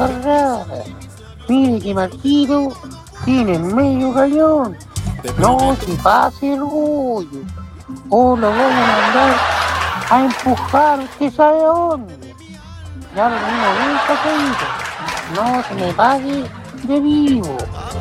cargada. Mire que Marquito tiene medio cañón. No se pase el hoyo. O lo voy a mandar a empujar, usted sabe a dónde. Ya lo mismo ven, pasadito. No se me pague de vivo.